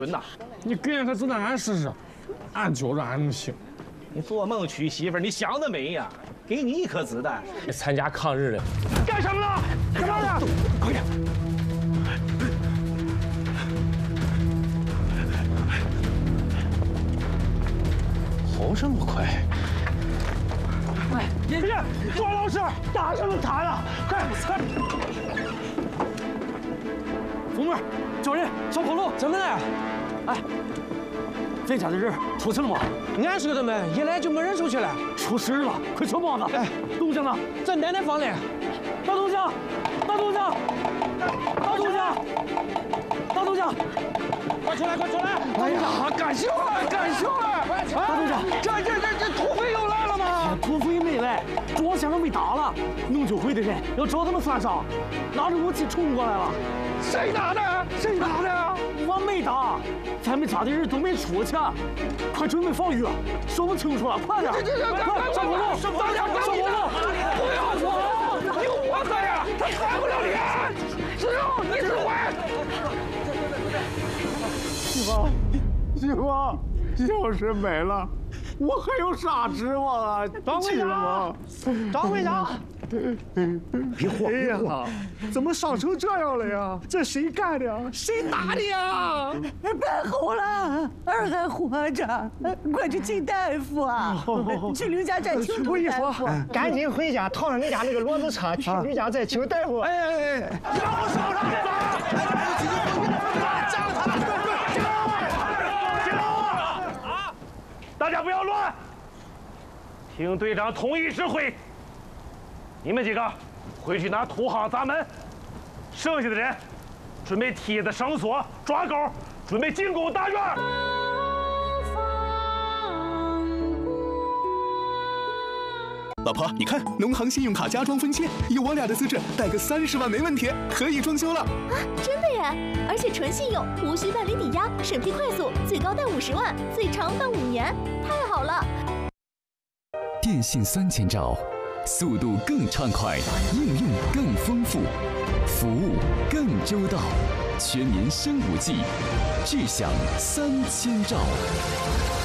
准呐！ 你给俺颗子弹，俺试试，俺觉着俺能行。 你做梦娶媳妇儿，你想得美呀！给你一颗子弹， 参加抗日的。 干什么了？干嘛呢？快点！跑这么快！哎，别是庄老师，打什么打呀？快！ 冯队，叫人上跑路， 怎么了？ 哎，咱家的人出去了吗？ 俺说的嘛，一来就没人出去了。 出事了，快上包子！哎，东西呢？ 在奶奶房里。 大东家，大东家，大东家，大东家， 快出来，快出来！ 哎呀，干秀了，干秀了！ 大东家， 这土匪又来了吗？ 土匪没来，庄先生被打了。弄酒会的人要找他们算账，拿着武器冲过来了。 谁打的？谁打的？ 我没打，咱们家的人都没出去，快准备防御，说不清楚了，快点！快上跑路，上跑路！ 不要我，有我在呀，他开不了脸，只有你指挥。 媳妇，要是没了，我还有啥指望啊？ 张会长，张会长。 别慌！哎呀，怎么伤成这样了呀？这谁干的呀？谁打的呀？ 别吼了，儿还活着，快去请大夫啊！去吕家寨请大夫。 赶紧回家，套上你家那个骡子车，去吕家寨请大夫。 哎，让我手上别打！大家不要乱，听队长统一指挥。你们几个回去拿土夯砸门，剩下的人准备梯子、绳索、抓钩，准备进攻大院。 老婆，你看，农行信用卡家装分期，有我俩的资质，贷个30万没问题，可以装修了。 啊，真的耶！而且纯信用，无需办理抵押，审批快速，最高贷50万，最长办5年，太好了！ 电信3000兆。速度更畅快，应用更丰富，服务更周到，全民升5G，智享3000兆。